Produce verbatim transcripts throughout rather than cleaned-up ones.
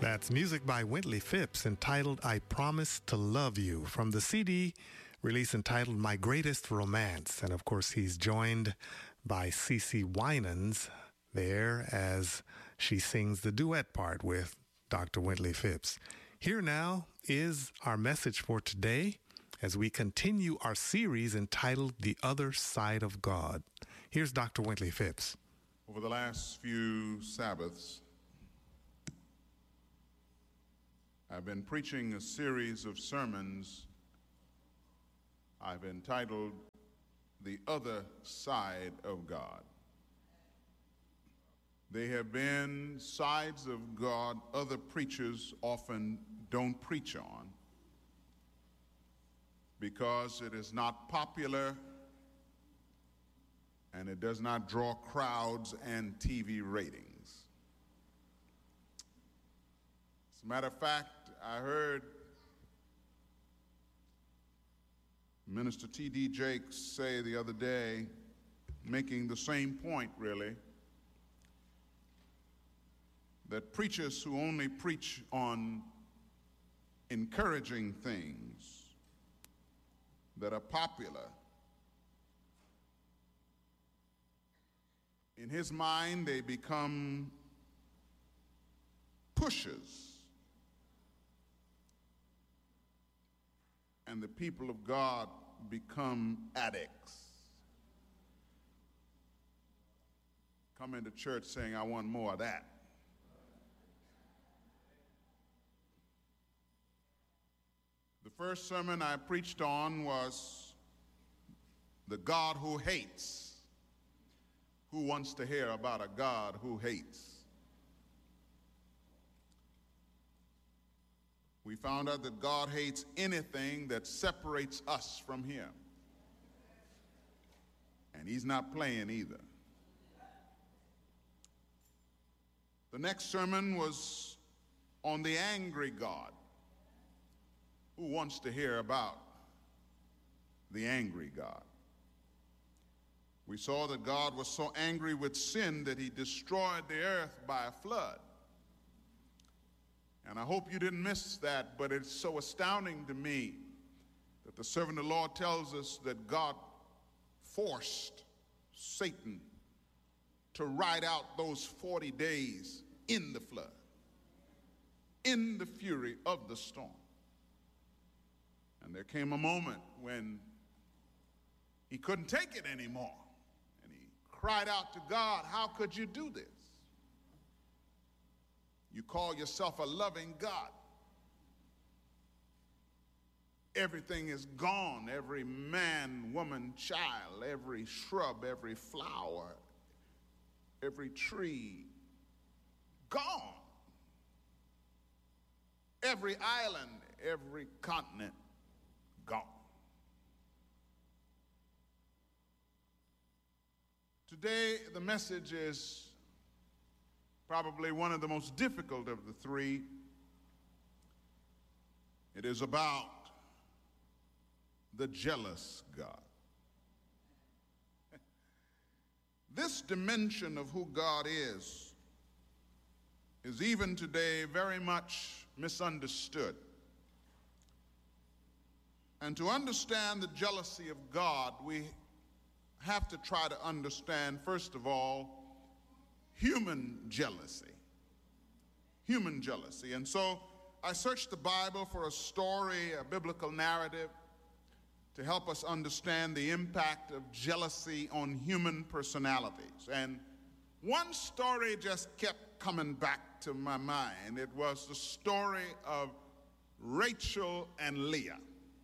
That's music by Wintley Phipps entitled I Promise to Love You from the C D release entitled My Greatest Romance. And of course, he's joined by CeCe Winans there as she sings the duet part with Doctor Wintley Phipps. Here now is our message for today as we continue our series entitled The Other Side of God. Here's Doctor Wintley Phipps. Over the last few Sabbaths, I've been preaching a series of sermons I've entitled The Other Side of God. They have been sides of God other preachers often don't preach on because it is not popular and it does not draw crowds and T V ratings. As a matter of fact, I heard Minister T D Jakes say the other day, making the same point really, that preachers who only preach on encouraging things that are popular, in his mind they become pushers. And the people of God become addicts. Come into church saying, I want more of that. The first sermon I preached on was the God who hates. Who wants to hear about a God who hates? We found out that God hates anything that separates us from Him. And He's not playing either. The next sermon was on the angry God. Who wants to hear about the angry God? We saw that God was so angry with sin that He destroyed the earth by a flood. And I hope you didn't miss that, but it's so astounding to me that the servant of the Lord tells us that God forced Satan to ride out those forty days in the flood, in the fury of the storm. And there came a moment when he couldn't take it anymore. And he cried out to God, how could you do this? You call yourself a loving God. Everything is gone. Every man, woman, child, every shrub, every flower, every tree, gone. Every island, every continent, gone. Today, the message is probably one of the most difficult of the three. It is about the jealous God. This dimension of who God is is even today very much misunderstood. And to understand the jealousy of God, we have to try to understand, first of all, human jealousy. Human jealousy. And so I searched the Bible for a story, a biblical narrative, to help us understand the impact of jealousy on human personalities. And one story just kept coming back to my mind. It was the story of Rachel and Leah.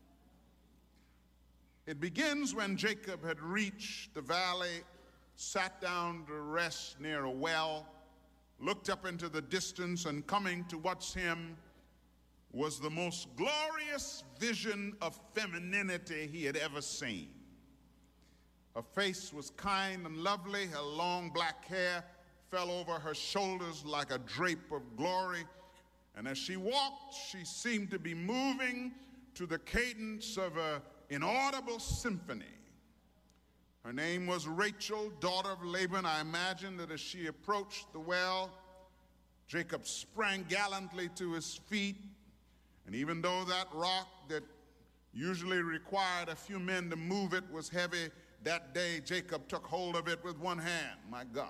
It begins when Jacob had reached the valley, sat down to rest near a well, looked up into the distance, and coming towards him was the most glorious vision of femininity he had ever seen. Her face was kind and lovely. Her long black hair fell over her shoulders like a drape of glory. And as she walked, she seemed to be moving to the cadence of an inaudible symphony. Her name was Rachel, daughter of Laban. I imagine that as she approached the well, Jacob sprang gallantly to his feet, and even though that rock that usually required a few men to move it was heavy, that day Jacob took hold of it with one hand. My God.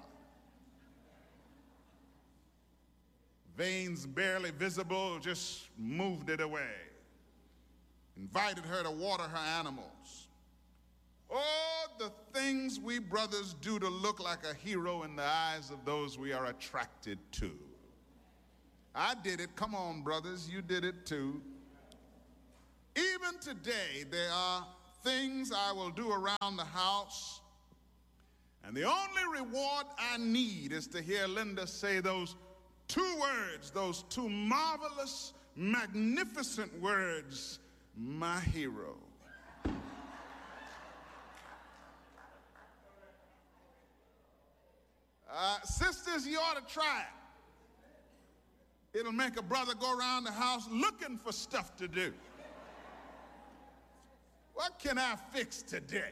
Veins barely visible, just moved it away. Invited her to water her animals. Oh, the things we brothers do to look like a hero in the eyes of those we are attracted to. I did it. Come on, brothers, you did it too. Even today, there are things I will do around the house, and the only reward I need is to hear Linda say those two words, those two marvelous, magnificent words, my hero. Uh, sisters, you ought to try it. It'll make a brother go around the house looking for stuff to do. What can I fix today?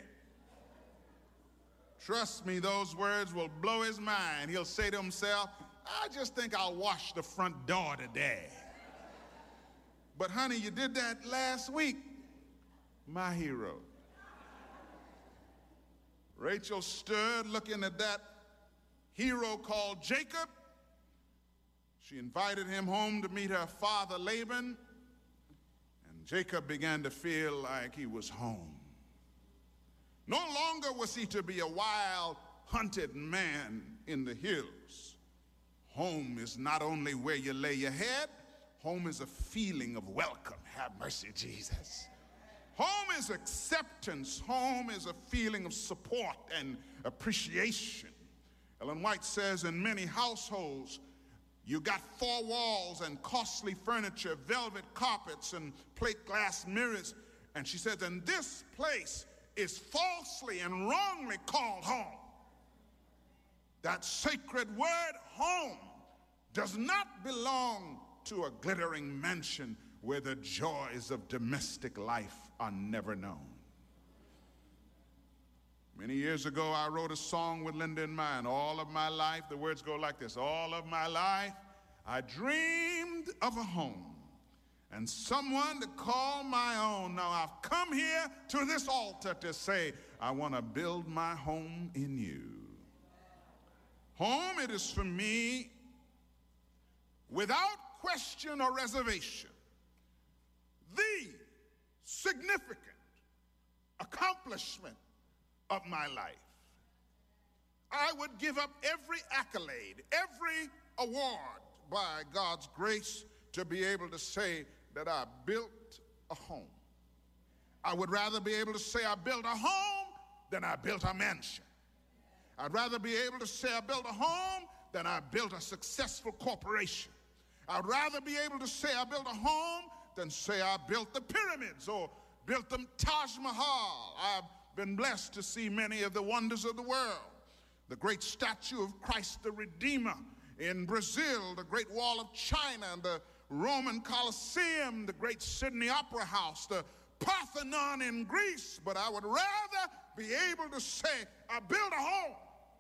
Trust me, those words will blow his mind. He'll say to himself, I just think I'll wash the front door today. But honey, you did that last week. My hero. Rachel stood looking at that hero called Jacob. She invited him home to meet her father Laban, and Jacob began to feel like he was home. No longer was he to be a wild, hunted man in the hills. Home is not only where you lay your head, home is a feeling of welcome. Have mercy, Jesus. Home is acceptance. Home is a feeling of support and appreciation. Ellen White says in many households, you got four walls and costly furniture, velvet carpets and plate glass mirrors. And she says, and this place is falsely and wrongly called home. That sacred word, home, does not belong to a glittering mansion where the joys of domestic life are never known. Many years ago, I wrote a song with Linda in mind. All of my life, the words go like this. All of my life, I dreamed of a home and someone to call my own. Now I've come here to this altar to say, I want to build my home in you. Home, it is for me, without question or reservation, the significant accomplishment of my life. I would give up every accolade, every award by God's grace to be able to say that I built a home. I would rather be able to say I built a home than I built a mansion. I'd rather be able to say I built a home than I built a successful corporation. I'd rather be able to say I built a home than say I built the pyramids or built the Taj Mahal. I've been blessed to see many of the wonders of the world. The great statue of Christ the Redeemer in Brazil, the Great Wall of China, the Roman Colosseum, the great Sydney Opera House, the Parthenon in Greece. But I would rather be able to say I built a home.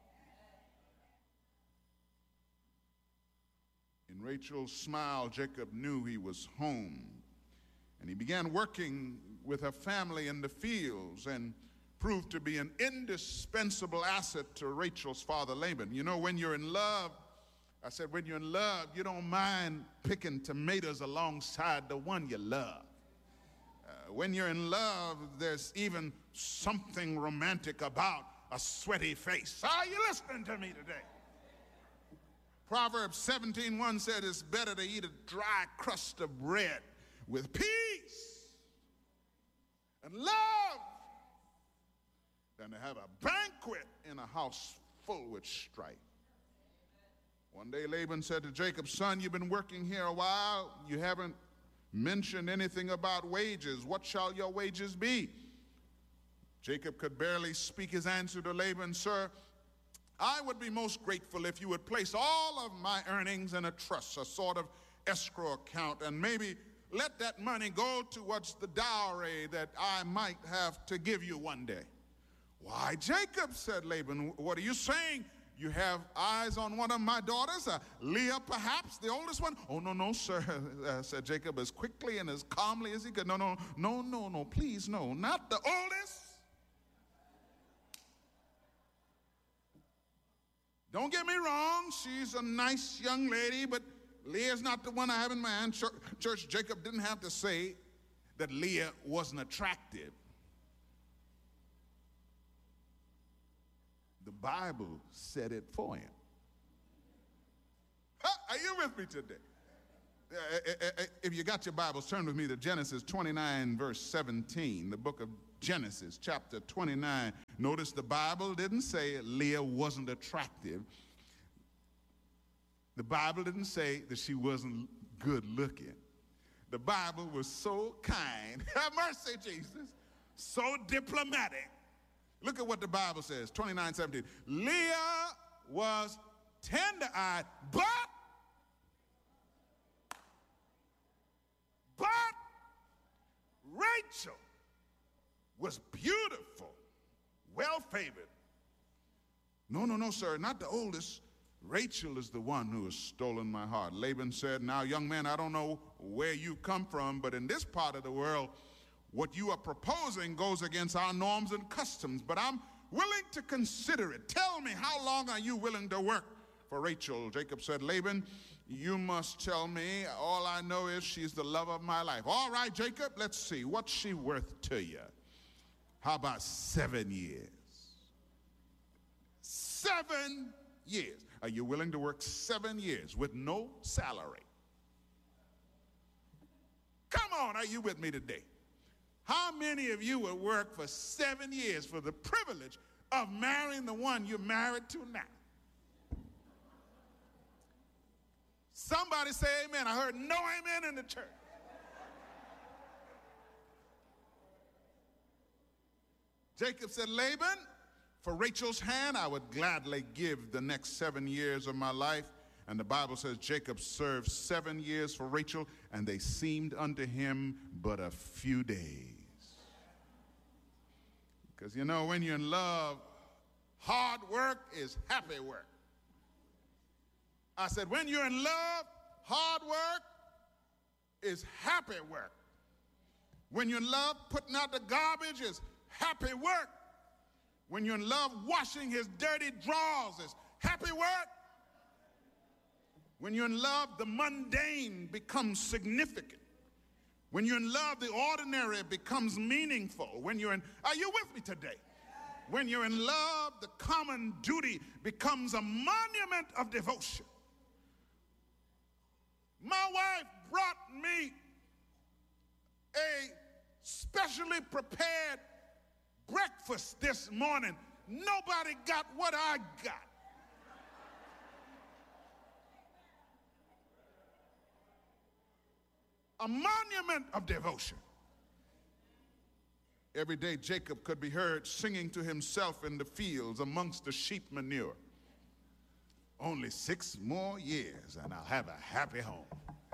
In Rachel's smile, Jacob knew he was home. And he began working with her family in the fields and proved to be an indispensable asset to Rachel's father Laban. You know, when you're in love, I said, when you're in love, you don't mind picking tomatoes alongside the one you love. Uh, when you're in love, there's even something romantic about a sweaty face. Are you listening to me today? Proverbs seventeen one said it's better to eat a dry crust of bread with peace and love than to have a banquet in a house full with strife. One day Laban said to Jacob, son, you've been working here a while. You haven't mentioned anything about wages. What shall your wages be? Jacob could barely speak his answer to Laban, sir, I would be most grateful if you would place all of my earnings in a trust, a sort of escrow account, and maybe let that money go towards the dowry that I might have to give you one day. Why, Jacob, said Laban, what are you saying? You have eyes on one of my daughters, uh, Leah perhaps, the oldest one? Oh, no, no, sir, uh, said Jacob as quickly and as calmly as he could. No, no, no, no, no, please, no, not the oldest. Don't get me wrong, she's a nice young lady, but Leah's not the one I have in mind. Church, church, Jacob didn't have to say that Leah wasn't attractive. The Bible said it for him. Huh? Are you with me today? Uh, if you got your Bibles, turn with me to Genesis twenty-nine, verse seventeen, the book of Genesis, chapter twenty-nine. Notice the Bible didn't say Leah wasn't attractive. The Bible didn't say that she wasn't good looking. The Bible was so kind. Have mercy, Jesus. So diplomatic. Look at what the Bible says, twenty-nine seventeen. Leah was tender-eyed, but, but Rachel was beautiful, well-favored. No, no, no, sir, not the oldest. Rachel is the one who has stolen my heart. Laban said, now, young man, I don't know where you come from, but in this part of the world, what you are proposing goes against our norms and customs, but I'm willing to consider it. Tell me, how long are you willing to work for Rachel? Jacob said, Laban, you must tell me. All I know is she's the love of my life. All right, Jacob, let's see. What's she worth to you? How about seven years? Seven years. Are you willing to work seven years with no salary? Come on, are you with me today? How many of you would work for seven years for the privilege of marrying the one you're married to now? Somebody say amen. I heard no amen in the church. Jacob said, Laban, for Rachel's hand, I would gladly give the next seven years of my life. And the Bible says Jacob served seven years for Rachel, and they seemed unto him but a few days. Because, you know, when you're in love, hard work is happy work. I said, when you're in love, hard work is happy work. When you're in love, putting out the garbage is happy work. When you're in love, washing his dirty drawers is happy work. When you're in love, the mundane becomes significant. When you're in love, the ordinary becomes meaningful. When you're in, are you with me today? When you're in love, the common duty becomes a monument of devotion. My wife brought me a specially prepared breakfast this morning. Nobody got what I got. A monument of devotion. Every day Jacob could be heard singing to himself in the fields amongst the sheep manure. Only six more years and I'll have a happy home.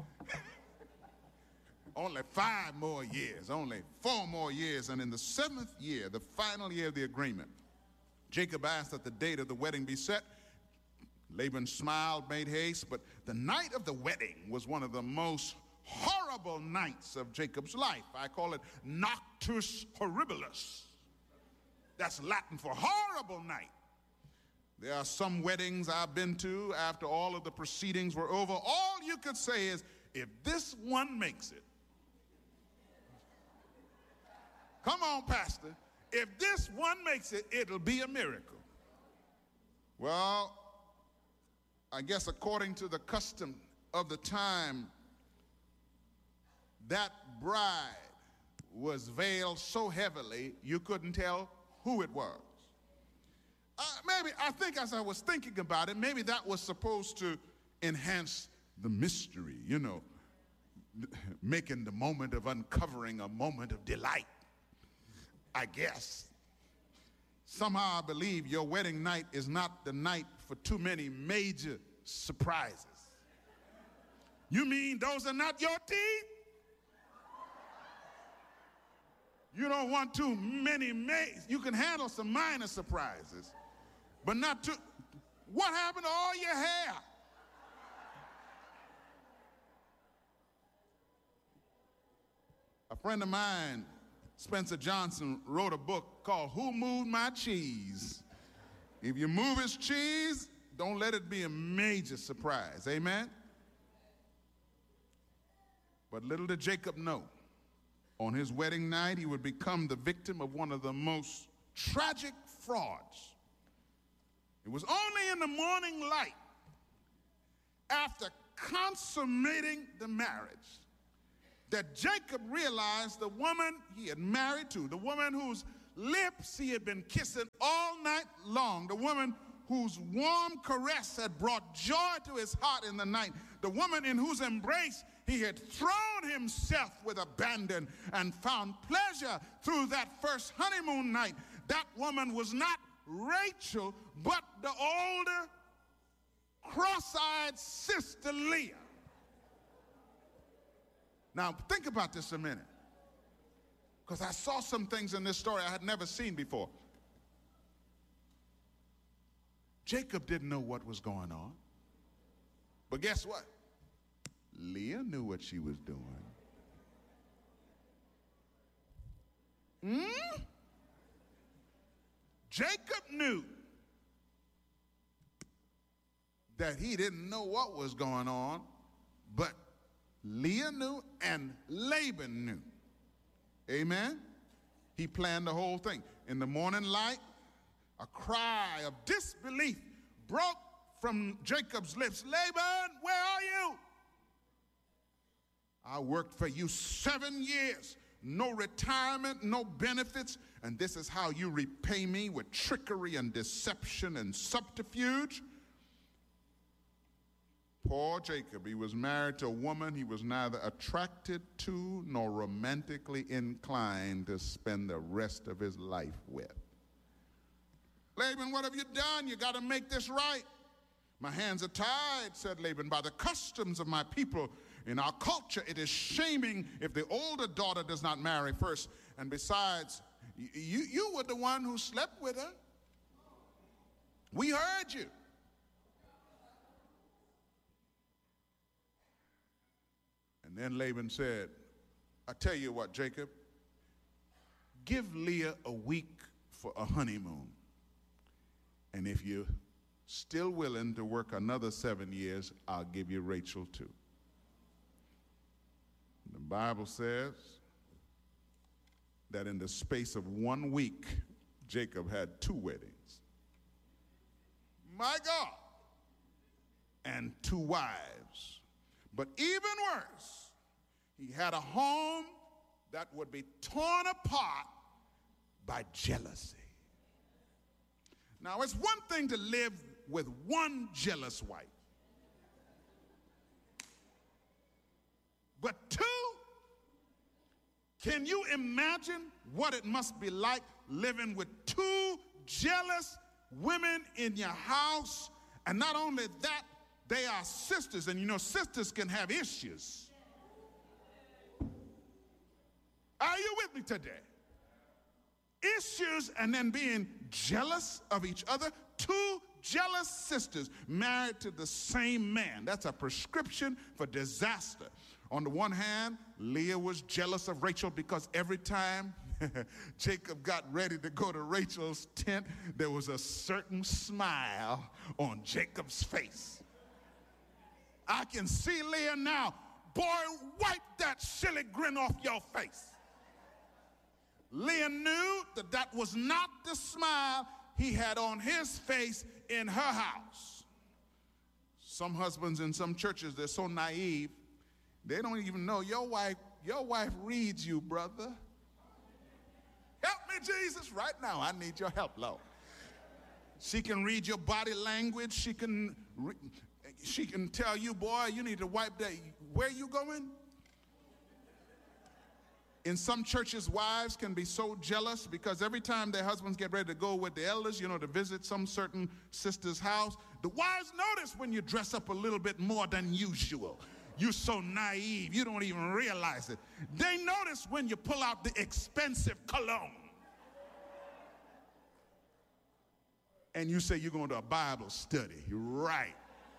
Only five more years, only four more years, and in the seventh year, the final year of the agreement, Jacob asked that the date of the wedding be set. Laban smiled, made haste, but the night of the wedding was one of the most horrible nights of Jacob's life. I call it noctus horribilis. That's Latin for horrible night. There are some weddings I've been to after all of the proceedings were over. All you could say is, if this one makes it, come on, Pastor, if this one makes it, it'll be a miracle. Well, I guess according to the custom of the time, that bride was veiled so heavily you couldn't tell who it was. Uh, maybe, I think as I was thinking about it, maybe that was supposed to enhance the mystery, you know, making the moment of uncovering a moment of delight, I guess. Somehow I believe your wedding night is not the night for too many major surprises. You mean those are not your teeth? You don't want too many, ma- you can handle some minor surprises, but not too, What happened to all your hair? A friend of mine, Spencer Johnson, wrote a book called Who Moved My Cheese? If you move his cheese, don't let it be a major surprise. Amen? But little did Jacob know, on his wedding night, he would become the victim of one of the most tragic frauds. It was only in the morning light, after consummating the marriage, that Jacob realized the woman he had married to, the woman whose lips he had been kissing all night long, the woman whose warm caress had brought joy to his heart in the night, the woman in whose embrace he had thrown himself with abandon and found pleasure through that first honeymoon night. That woman was not Rachel, but the older, cross-eyed sister Leah. Now, think about this a minute, because I saw some things in this story I had never seen before. Jacob didn't know what was going on, but guess what? Leah knew what she was doing. Hmm? Jacob knew that he didn't know what was going on, but Leah knew and Laban knew. Amen? He planned the whole thing. In the morning light, a cry of disbelief broke from Jacob's lips. Laban, where are you? I worked for you seven years. No retirement, no benefits, and this is how you repay me, with trickery and deception and subterfuge? Poor Jacob, he was married to a woman he was neither attracted to nor romantically inclined to spend the rest of his life with. Laban, what have you done? You got to make this right. My hands are tied, said Laban, by the customs of my people. In our culture, it is shaming if the older daughter does not marry first. And besides, you, you were the one who slept with her. We heard you. And then Laban said, I tell you what, Jacob, give Leah a week for a honeymoon. And if you're still willing to work another seven years, I'll give you Rachel too. The Bible says that in the space of one week, Jacob had two weddings. My God. And two wives. But even worse, he had a home that would be torn apart by jealousy. Now, it's one thing to live with one jealous wife. But two, can you imagine what it must be like living with two jealous women in your house? And not only that, they are sisters, and you know sisters can have issues. Are you with me today? Issues and then being jealous of each other. Two jealous sisters married to the same man. That's a prescription for disaster. On the one hand, Leah was jealous of Rachel because every time Jacob got ready to go to Rachel's tent, there was a certain smile on Jacob's face. I can see Leah now. Boy, wipe that silly grin off your face. Leah knew that that was not the smile he had on his face in her house. Some husbands in some churches, they're so naive, they don't even know your wife, your wife reads you, brother. Help me, Jesus, right now. I need your help, Lord. She can read your body language. She can, re- she can tell you, boy, you need to wipe that. Where are you going? In some churches, wives can be so jealous because every time their husbands get ready to go with the elders, you know, to visit some certain sister's house, the wives notice when you dress up a little bit more than usual. You're so naive, you don't even realize it. They notice when you pull out the expensive cologne. and you say you're going to a Bible study. Right.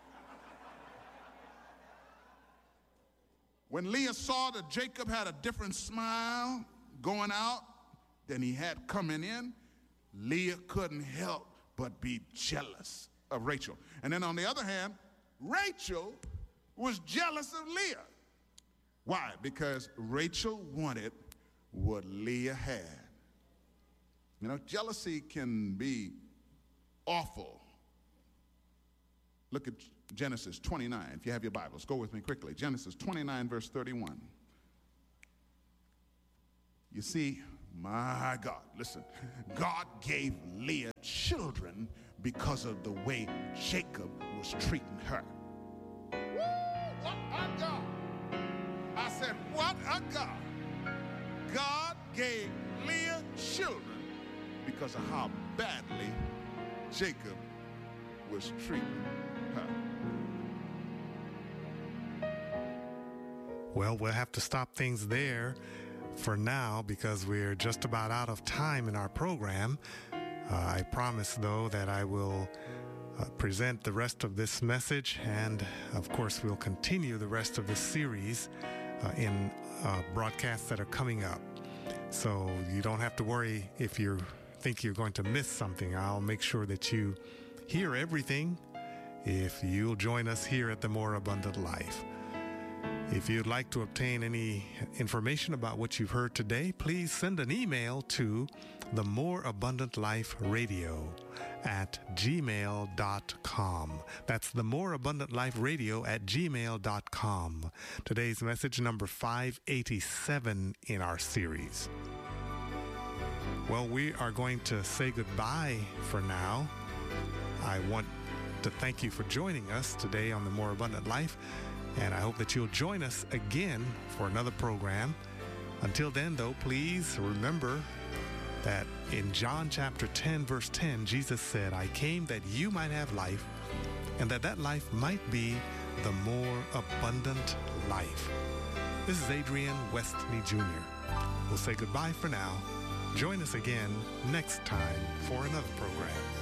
When Leah saw that Jacob had a different smile going out than he had coming in, Leah couldn't help but be jealous of Rachel. And then on the other hand, Rachel was jealous of Leah. Why? Because Rachel wanted what Leah had. You know, jealousy can be awful. Look at Genesis twenty-nine. If you have your Bibles, go with me quickly. Genesis twenty-nine, verse thirty-one. You see, my God, listen, God gave Leah children because of the way Jacob was treating her. Woo, what a God. I said, what a God. God gave Leah children because of how badly Jacob was treating her. Well, we'll have to stop things there for now because we're just about out of time in our program. Uh, I promise, though, that I will uh, present the rest of this message, and of course we'll continue the rest of this series uh, in uh, broadcasts that are coming up. So you don't have to worry if you think you're going to miss something. I'll make sure that you hear everything if you'll join us here at The More Abundant Life. If you'd like to obtain any information about what you've heard today, please send an email to the More Abundant Life Radio at gmail dot com. That's the More Abundant Life Radio at gmail dot com. Today's message number five eighty-seven in our series. Well, we are going to say goodbye for now. I want to thank you for joining us today on the More Abundant Life, and I hope that you'll join us again for another program. Until then, though, please remember that in John chapter ten, verse ten, Jesus said, I came that you might have life, and that that life might be the more abundant life. This is Adrian Westley Junior We'll say goodbye for now. Join us again next time for another program.